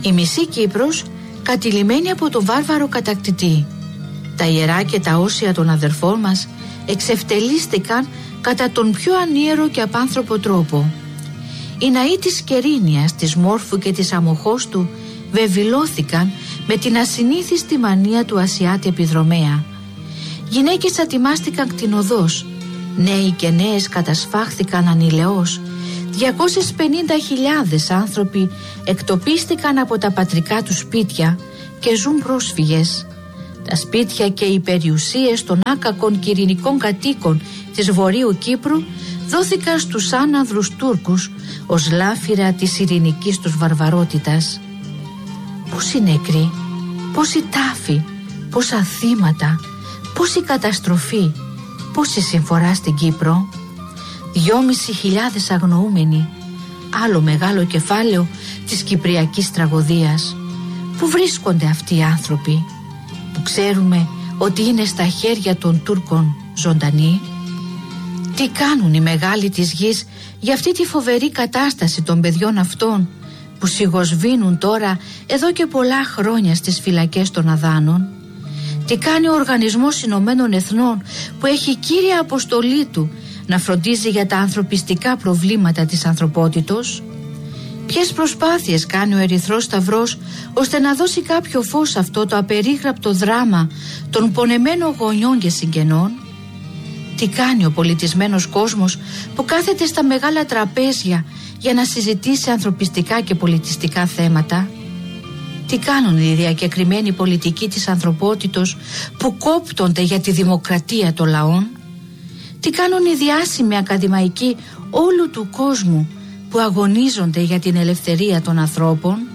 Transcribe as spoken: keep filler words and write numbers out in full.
Η μισή Κύπρος κατηλημμένη από τον βάρβαρο κατακτητή. Τα ιερά και τα όσια των αδερφών μας εξευτελίστηκαν κατά τον πιο ανίερο και απάνθρωπο τρόπο. Οι ναοί της Κερίνιας, της Μόρφου και της Αμοχώστου βεβηλώθηκαν με την ασυνήθιστη μανία του Ασιάτη επιδρομέα. Γυναίκες ατιμάστηκαν κτηνοδός, νέοι και νέες κατασφάχθηκαν ανηλαιώς. διακόσιες πενήντα χιλιάδες άνθρωποι εκτοπίστηκαν από τα πατρικά τους σπίτια και ζουν πρόσφυγες. Τα σπίτια και οι περιουσίες των άκακων κυρηνικών κατοίκων της Βορείου Κύπρου δόθηκαν στους άναδρους Τούρκους ως λάφυρα της ειρηνικής τους βαρβαρότητας. Πόσοι νεκροί, πόσοι τάφοι, πόσα θύματα, πόση καταστροφή, πόση συμφορά στην Κύπρο. Δυόμισι χιλιάδες αγνοούμενοι, άλλο μεγάλο κεφάλαιο της κυπριακής τραγωδίας. Πού βρίσκονται αυτοί οι άνθρωποι που ξέρουμε ότι είναι στα χέρια των Τούρκων ζωντανοί? Τι κάνουν οι μεγάλοι της γης για αυτή τη φοβερή κατάσταση των παιδιών αυτών που σιγοσβήνουν τώρα εδώ και πολλά χρόνια στις φυλακές των Αδάνων? Τι κάνει ο Οργανισμός Ηνωμένων Εθνών που έχει κύρια αποστολή του να φροντίζει για τα ανθρωπιστικά προβλήματα της ανθρωπότητος? Ποιες προσπάθειες κάνει ο Ερυθρός Σταυρός ώστε να δώσει κάποιο φως σε αυτό το απερίγραπτο δράμα των πονεμένων γονιών και συγγενών? Τι κάνει ο πολιτισμένος κόσμος που κάθεται στα μεγάλα τραπέζια για να συζητήσει ανθρωπιστικά και πολιτιστικά θέματα? Τι κάνουν οι διακεκριμένοι πολιτικοί της ανθρωπότητος που κόπτονται για τη δημοκρατία των λαών? Τι κάνουν οι διάσημοι ακαδημαϊκοί όλου του κόσμου που αγωνίζονται για την ελευθερία των ανθρώπων?